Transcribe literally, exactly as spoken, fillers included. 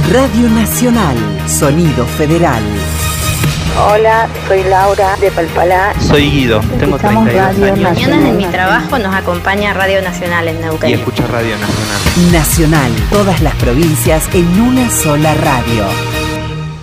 Radio Nacional, sonido federal. Hola, soy Laura de Palpalá. Soy Guido, tengo treinta y dos años. Las mañanas de mi trabajo nos acompaña Radio Nacional en Neuquén. Y escucho Radio Nacional. Nacional, todas las provincias en una sola radio.